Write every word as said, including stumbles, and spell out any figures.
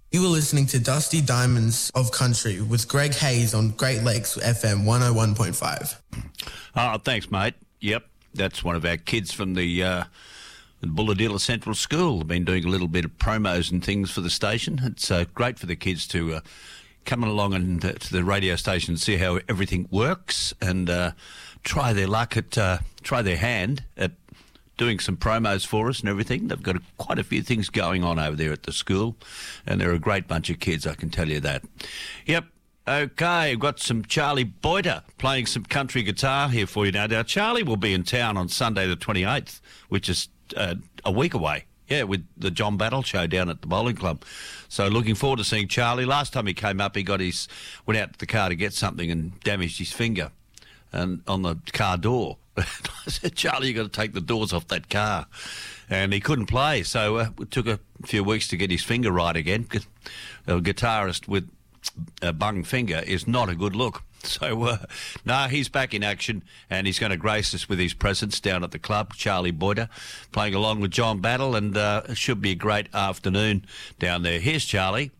You were listening to Dusty Diamonds of Country with Greg Hayes on Great Lakes F M one oh one point five. Oh, thanks, mate. Yep, that's one of our kids from the uh, Bulladilla Central School. They've been doing a little bit of promos and things for the station. It's uh, great for the kids to uh, come along and uh, to the radio station and see how everything works and uh, try their luck at, uh, try their hand at doing some promos for us and everything. They've got a, quite a few things going on over there at the school, and they're a great bunch of kids, I can tell you that. Yep. Okay, I've got some Charlie Boyter playing some country guitar here for you now. Now, Charlie will be in town on Sunday the twenty-eighth, which is uh, a week away. Yeah, with the John Battle show down at the bowling club. So looking forward to seeing Charlie. Last time he came up, he got his went out to the car to get something and damaged his finger and on the car door. I said, Charlie, you've got to take the doors off that car. And he couldn't play, so uh, it took a few weeks to get his finger right again. A guitarist with a bung finger is not a good look. So, uh, no, he's back in action, and he's going to grace us with his presence down at the club, Charlie Boyter, playing along with John Battle, and uh, it should be a great afternoon down there. Here's Charlie.